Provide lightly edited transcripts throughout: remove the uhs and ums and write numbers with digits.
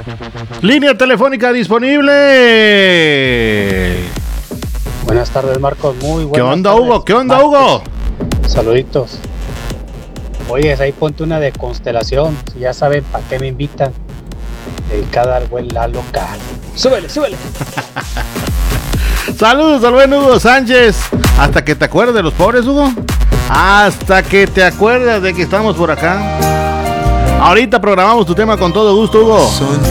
Línea telefónica disponible. Buenas tardes, Marcos. Muy buenas. ¿Qué onda, tardes. Hugo? ¿Qué onda, Marcos. Hugo? Saluditos. Oye, ahí ponte una de constelación. Si ya saben para qué me invitan. Dedicada al buen Lalo Cal. Súbele, súbele. Saludos al buen Hugo Sánchez. Hasta que te acuerdes de los pobres, Hugo. Hasta que te acuerdes de que estamos por acá. Ahorita programamos tu tema con todo gusto, Hugo.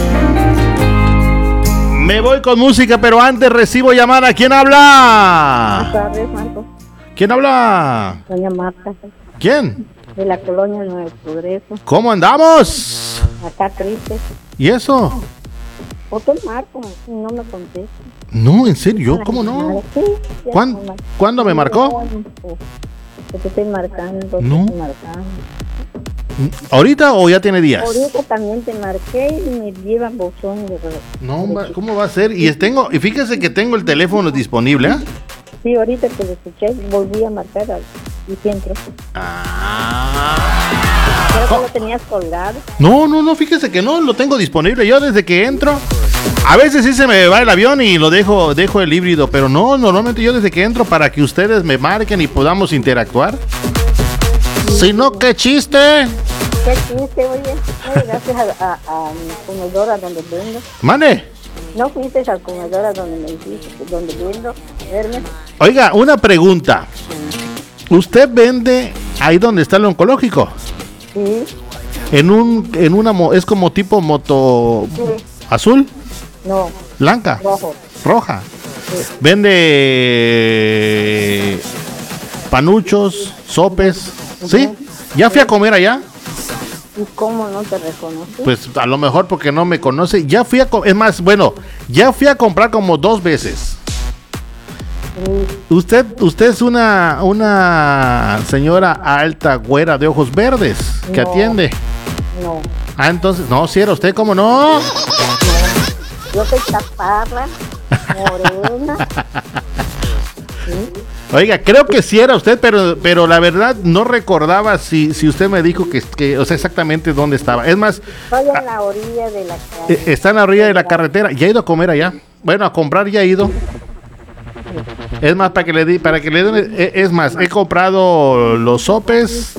Me voy con música, pero antes recibo llamada. ¿Quién habla? Buenas tardes, Marcos. ¿Quién habla? Doña Marta, ¿Quién? de la colonia Nuevo Progreso. ¿Cómo andamos? Acá triste. ¿Y eso? Otro Marco, no me contesta. No, en serio, ¿cómo no? Sí, ya ¿Cuándo- no me- cuándo me marcó? Que te estoy marcando, No. te estoy marcando. ¿Ahorita o ya tiene días? Ahorita también te marqué y me llevan buzón de reloj. No, ¿cómo va a ser? Y fíjese que tengo el teléfono disponible, ¿eh? Sí, ahorita que lo escuché, volví a marcar y centro. Creo que lo tenías colgado. No, fíjese que no, lo tengo disponible. Yo desde que entro, a veces sí se me va el avión y lo dejo el híbrido, pero no, normalmente yo desde que entro para que ustedes me marquen y podamos interactuar. Si no, ¿qué chiste? ¿Qué chiste, oye? Gracias a mi comedora donde vendo. Mane. ¿No fuiste al comedor donde me dijiste, donde vendo, verme? Oiga, una pregunta. ¿Usted vende ahí donde está el oncológico? Sí, Es como tipo moto sí, azul, no, blanca, rojo. roja. Sí. Vende panuchos, sopes, ¿sí? ¿Ya fui a comer allá? ¿Y cómo no te reconocí? Pues a lo mejor porque no me conoce. Ya fui es más, bueno, ya fui a comprar como 2 veces. Sí, Usted es una señora alta, güera, de ojos verdes, que No. atiende. no, Ah, entonces, no, si era usted, ¿cómo no? yo soy chaparra, morena. Sí, Oiga, creo que sí era usted, pero la verdad no recordaba si usted me dijo o sea, exactamente dónde estaba. Es más, estoy en la orilla de la calle. está en la orilla de la carretera. Ya he ido a comer allá. Bueno, a comprar ya he ido. Es más, para que le den, es más, he comprado los sopes.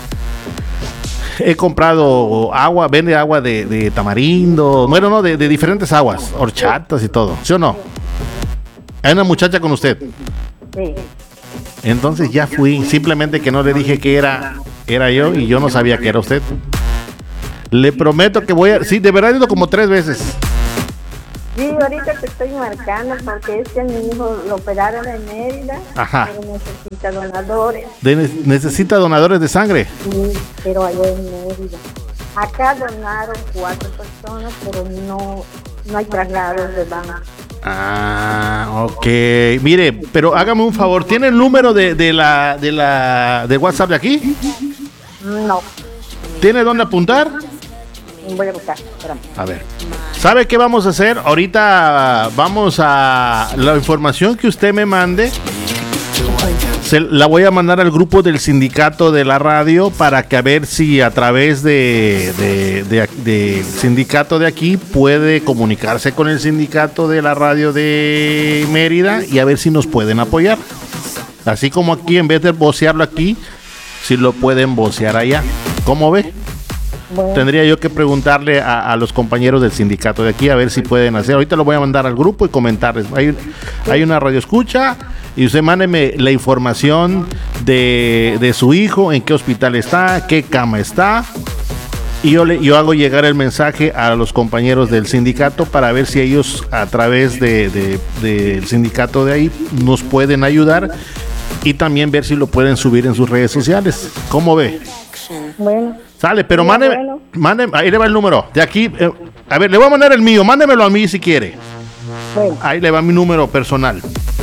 He comprado agua, vende agua de tamarindo. Bueno, no, de diferentes aguas, horchatas y todo. ¿Sí o no? Hay una muchacha con usted. Sí, Entonces ya fui, simplemente que no le dije que era yo y yo no sabía que era usted. Le prometo que sí, de verdad he ido como 3 veces. sí, ahorita te estoy marcando porque es que a mi hijo lo operaron en Mérida. Ajá. Pero necesita donadores. Necesita donadores de sangre. Sí, pero allá en Mérida. Acá donaron 4 personas, pero no hay traslados de banco. Ah, ok. Mire, pero hágame un favor, ¿tiene el número de WhatsApp de aquí? No, ¿Tiene dónde apuntar? voy a buscar, espérame. A ver. ¿Sabe qué vamos a hacer? Ahorita vamos a la información que usted me mande. La voy a mandar al grupo del sindicato de la radio para que a ver si a través del sindicato de aquí puede comunicarse con el sindicato de la radio de Mérida y a ver si nos pueden apoyar. Así como aquí, en vez de vocearlo aquí, si lo pueden vocear allá. ¿Cómo ve? Bueno, Tendría yo que preguntarle a los compañeros del sindicato de aquí a ver si pueden hacer. Ahorita lo voy a mandar al grupo y comentarles. Hay una radio escucha y usted mándeme la información de su hijo, en qué hospital está, qué cama está. Y yo hago llegar el mensaje a los compañeros del sindicato para ver si ellos a través del sindicato de ahí nos pueden ayudar y también ver si lo pueden subir en sus redes sociales. ¿Cómo ve? bueno, Sale, pero Sí, mándeme, bueno. ahí le va el número. De aquí, a ver, le voy a mandar el mío, mándemelo a mí si quiere. bueno, Ahí le va mi número personal.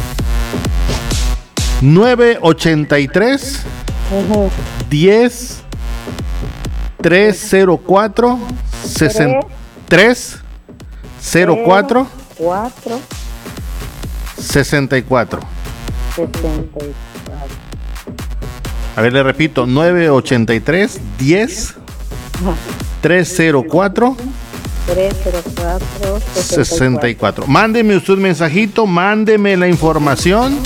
983 ujú, 10 304 304 4, 64. 74. A ver, le repito, 983 10 304 304 64. Mándeme usted un mensajito, mándeme la información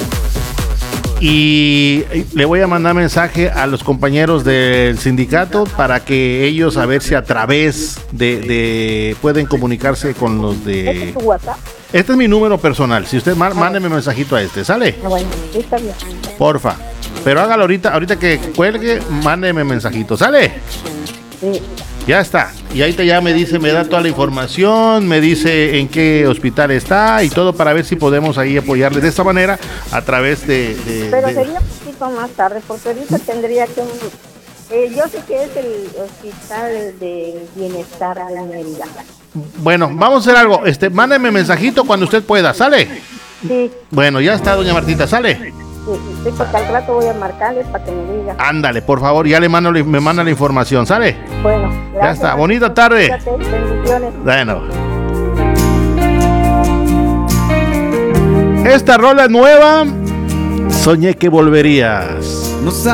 y le voy a mandar mensaje a los compañeros del sindicato para que ellos a ver si a través de pueden comunicarse con los ¿Este de... es tu WhatsApp? Este es mi número personal. Si usted mándeme mensajito a este, ¿sale? Bueno, sí, está bien. Porfa. Pero hágalo ahorita que cuelgue, mándeme mensajito, ¿sale? Sí. Ya está. Y ahí ya me dice, me da toda la información, me dice en qué hospital está y todo para ver si podemos ahí apoyarles de esta manera a través de Pero sería un poquito más tarde, porque ahorita tendría que... yo sé que es el Hospital de Bienestar de Mérida. Bueno, vamos a hacer algo. Mándeme mensajito cuando usted pueda, ¿sale? Sí, Bueno, ya está, doña Martita, ¿sale? sí, porque al rato voy a marcarles para que me digan. Ándale, por favor, ya me manda la información, ¿sale? Bueno, gracias. Ya está, bonita tarde. Cuídate, bendiciones. Bueno. Esta rola nueva, soñé que volverías. No